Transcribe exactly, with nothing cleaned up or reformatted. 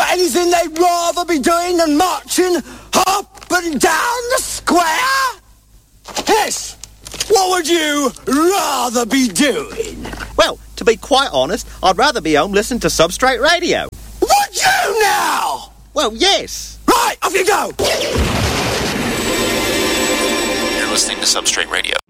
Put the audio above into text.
got anything they'd rather be doing than marching up and down the square? Yes. What would you rather be doing? Well, to be quite honest, I'd rather be home listening to Substrate Radio. Would you now? Well, yes. Right, off you go. You're listening to Substrate Radio.